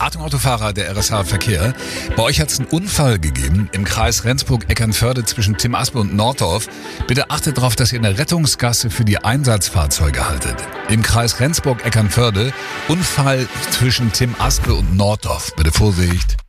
Achtung Autofahrer der RSH Verkehr. Bei euch hat es einen Unfall gegeben im Kreis Rendsburg-Eckernförde zwischen Tim Aspe und Norddorf. Bitte achtet darauf, dass ihr eine Rettungsgasse für die Einsatzfahrzeuge haltet. Im Kreis Rendsburg-Eckernförde Unfall zwischen Tim Aspe und Norddorf. Bitte Vorsicht.